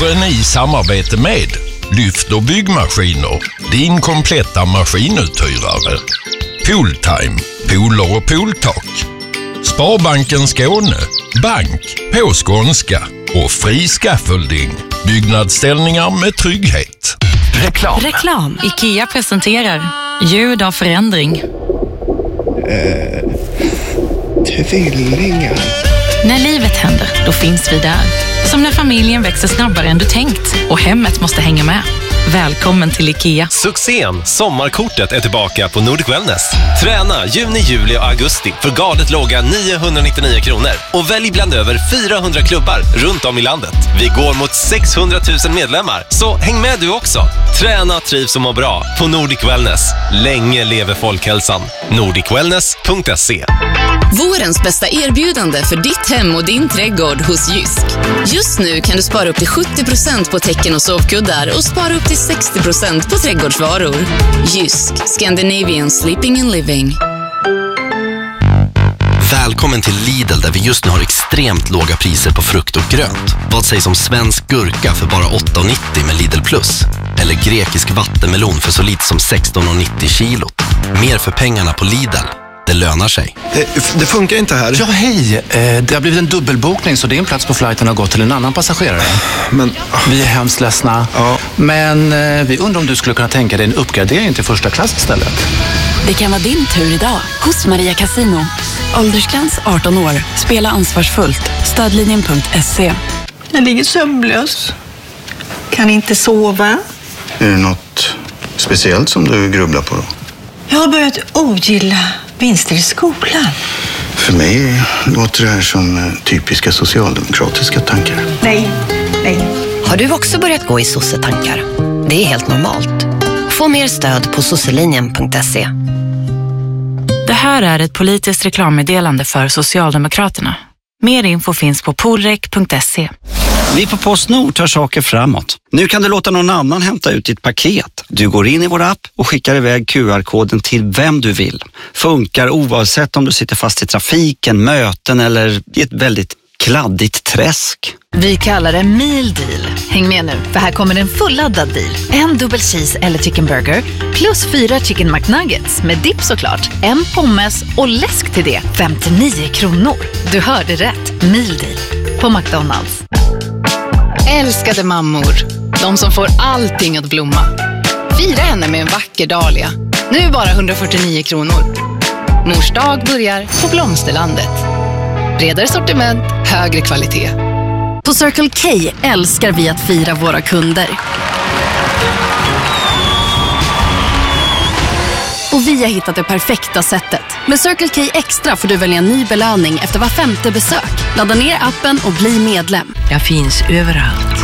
Våren i samarbete med Lyft och byggmaskiner, din kompletta maskinuthyrare. Pooltime, pooler och pooltak. Sparbanken Skåne, bank på skånska. Och Fri Scaffolding, byggnadsställningar med trygghet. Reklam. IKEA presenterar ljud av förändring. Tvillingar. När livet händer, då finns vi där. Som när familjen växer snabbare än du tänkt och hemmet måste hänga med. Välkommen till IKEA. Succén! Sommarkortet är tillbaka på Nordic Wellness. Träna juni, juli och augusti för galet låga 999 kronor. Och välj bland över 400 klubbar runt om i landet. Vi går mot 600 000 medlemmar, så häng med du också. Träna, trivs och må bra på Nordic Wellness. Länge lever folkhälsan. nordicwellness.se. Vårens bästa erbjudande för ditt hem och din trädgård hos Jysk. Just nu kan du spara upp till 70% på täcken och sovkuddar och spara upp till 60% på trädgårdsvaror. Jysk, Scandinavian Sleeping and Living. Välkommen till Lidl där vi just nu har extremt låga priser på frukt och grönt. Vad sägs om svensk gurka för bara 8,90 med Lidl Plus? Eller grekisk vattenmelon för så lite som 16,90 kilot. Mer för pengarna på Lidl. Det lönar sig. Det funkar inte här. Ja, hej. Det har blivit en dubbelbokning så din plats på flighten har gått till en annan passagerare. Men vi är hemskt ledsna. Ja. Men vi undrar om du skulle kunna tänka dig en uppgradering till första klass istället. Det kan vara din tur idag hos Maria Casino. Åldersgräns 18 år. Spela ansvarsfullt. Stödlinjen.se. Jag ligger sömnlös. Kan inte sova. är det något speciellt som du grubblar på då? Jag har börjat ogilla vinster i skolan. För mig låter det här som typiska socialdemokratiska tankar. Nej. Har du också börjat gå i sossetankar? Det är helt normalt. Få mer stöd på sosselinjen.se. Det här är ett politiskt reklammeddelande för Socialdemokraterna. Mer info finns på polrek.se. Vi på PostNord tar saker framåt. Nu kan du låta någon annan hämta ut ditt paket. Du går in i vår app och skickar iväg QR-koden till vem du vill. Funkar oavsett om du sitter fast i trafiken, möten eller i ett väldigt kladdigt träsk. Vi kallar det Meal Deal. Häng med nu, för här kommer en fulladdad deal. En dubbel cheese eller chicken burger plus 4 chicken McNuggets med dipp såklart. En pommes och läsk till det. 59 kronor. Du hörde rätt. Meal Deal på McDonalds. Älskade mammor. De som får allting att blomma. Fira henne med en vacker dahlia. Nu bara 149 kronor. Mors dag börjar på Blomsterlandet. Bredare sortiment, högre kvalitet. På Circle K älskar vi att fira våra kunder. Och vi har hittat det perfekta sättet. Med Circle K Extra får du välja en ny belöning efter var 5:e besök. Ladda ner appen och bli medlem. Jag finns överallt.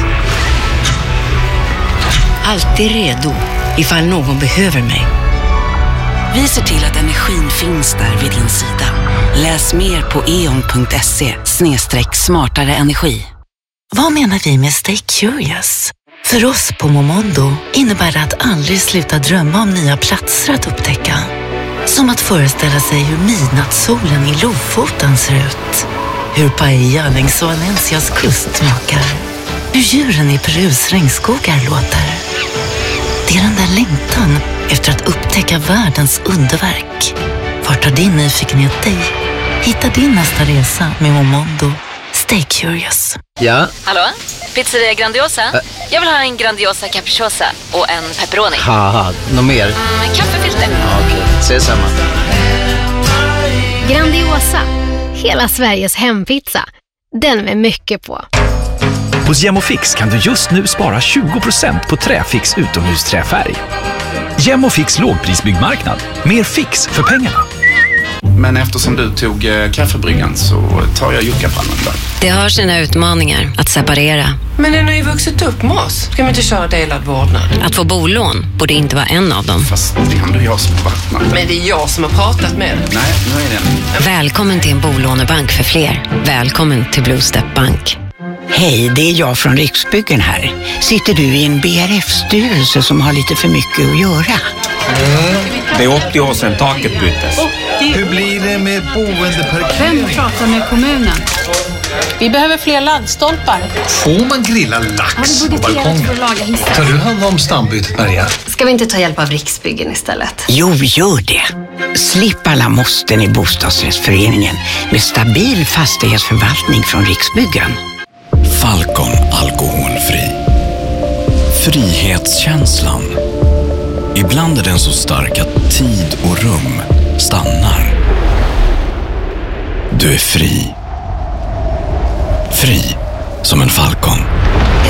Alltid redo ifall någon behöver mig. Vi ser till att energin finns där vid din sida. Läs mer på eon.se/smartare energi. Vad menar vi med Stay Curious? För oss på Momondo innebär det att aldrig sluta drömma om nya platser att upptäcka. Som att föreställa sig hur midnattssolen i Lofoten ser ut. Hur paella längs Valencias kust smakar. Hur djuren i Perus regnskogar låter. Det är den där längtan efter att upptäcka världens underverk. Vart tar din nyfikenhet dig? Hitta din nästa resa med Momondo. Stay curious. Ja? Hallå? Pizzeria Grandiosa? Jag vill ha en Grandiosa capriciosa och en pepperoni. Haha, något mer? Kaffefilter. Ja, okej, ses samma. Grandiosa, hela Sveriges hempizza. Den med mycket på. Hos Gemofix kan du just nu spara 20% på Träfix utomhusträfärg. Gemofix lågprisbyggmarknad. Mer fix för pengarna. Men eftersom du tog kaffebryggan så tar jag juckapannan där. Det har sina utmaningar att separera. Men den har ju vuxit upp med oss. Ska vi inte köra delad vårdnad? Att få bolån borde inte vara en av dem. Fast det är ändå jag som har vattnat. Men det är jag som har pratat med dig. Nej, nu är det. Välkommen till en bolånebank för fler. Välkommen till Blue Step Bank. Hej, det är jag från Riksbyggen här. Sitter du i en BRF-styrelse som har lite för mycket att göra? Det är 80 år sedan taket byttes. Hur blir det med boendeparkering? Vem pratar med kommunen? Vi behöver fler laddstolpar. Får man grilla lax på balkongen? Tar du hand om stambytet, Maria? Ska vi inte ta hjälp av Riksbyggen istället? Jo, gör det. Slipp alla måsten i bostadsrättsföreningen med stabil fastighetsförvaltning från Riksbyggen. Falcon alkoholfri. Frihetskänslan. Ibland är den så stark att tid och rum stannar. Du är fri. Fri som en falcon.